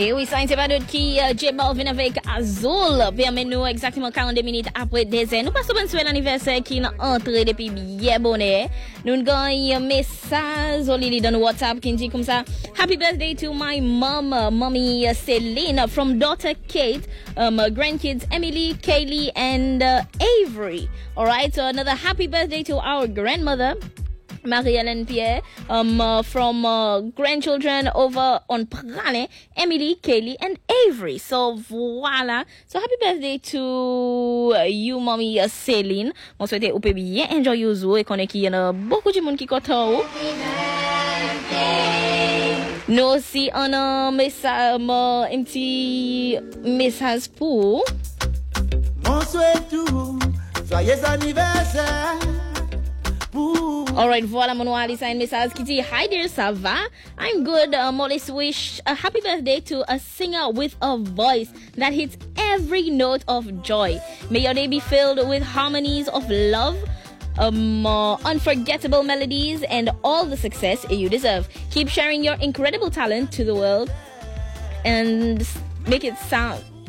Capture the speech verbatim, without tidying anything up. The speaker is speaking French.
Et oui, ça, c'est pas d'autre qui, uh, J Balvin avec Azul. Permet-nous exactement quarante-deux minutes après désert. Nous passons un anniversaire qui est entré depuis bien bonnet. Nous avons un message au Lily dans WhatsApp qui dit comme ça. Happy birthday to my mom, uh, mommy uh, Celine, from daughter Kate, um, uh, grandkids Emily, Kaylee, and uh, Avery. Alright, so another happy birthday to our grandmother, Marie-Hélène Pierre, um, uh, from uh, grandchildren over on Prane, Emily, Kaylee, and Avery. So, voila. So, happy birthday to uh, you, mommy uh, Céline. On souhaite ou peut bien enjoy your zoo et qu'on est qu'il y a beaucoup de monde qui koto. Nous aussi, on a un message, un petit message pour. On souhaite tout. Joyeux anniversaire. Alright, voilà, mon wali sign message qui dit hi dear, ça va? I'm good. Um, let's wish a happy birthday to a singer with a voice that hits every note of joy. May your day be filled with harmonies of love, um, uh, unforgettable melodies, and all the success you deserve. Keep sharing your incredible talent to the world and make it sound